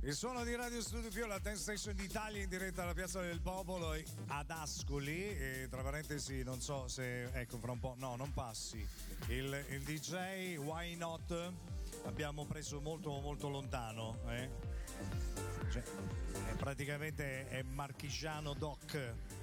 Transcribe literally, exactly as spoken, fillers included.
Il suono di Radio Studio Pio, la Dance Station d'Italia in diretta alla Piazza del Popolo ad Ascoli. E tra parentesi, non so se, ecco, fra un po', no, non passi. Il, il D J Why Not abbiamo preso molto molto lontano, eh? Cioè, è praticamente è marchigiano doc.